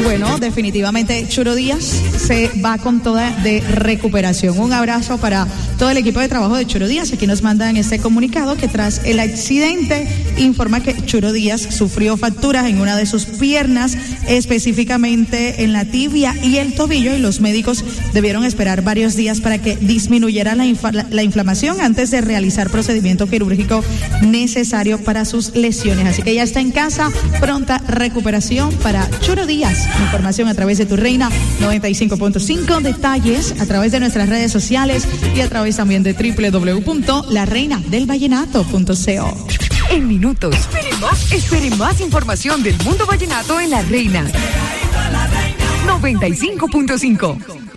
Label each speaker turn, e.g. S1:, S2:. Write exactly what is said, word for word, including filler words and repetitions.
S1: bueno, definitivamente Churo Díaz se va con toda de recuperación. Un abrazo para todo el equipo de trabajo de Churo Díaz. Aquí nos mandan este comunicado que tras el accidente informa que Churo Díaz sufrió fracturas en una de sus piernas, específicamente en la tibia y el tobillo, y los médicos debieron esperar varios días para que disminuyera la, infa- la inflamación antes de realizar procedimiento quirúrgico necesario para sus lesiones. Así que ya está en casa, pronta recuperación para Churo Díaz. Información a través de Tu Reina noventa y cinco punto cinco, detalles a través de nuestras redes sociales y a través también de doble u doble u doble u punto la reina del vallenato punto co.
S2: En minutos, espere más, espere más información del mundo vallenato en La Reina noventa y cinco punto cinco.